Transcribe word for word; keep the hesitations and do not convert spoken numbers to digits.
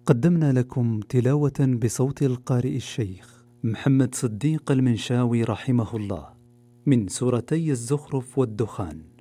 قدمنا لكم تلاوة بصوت القارئ الشيخ محمد صديق المنشاوي رحمه الله من سورتي الزخرف والدخان.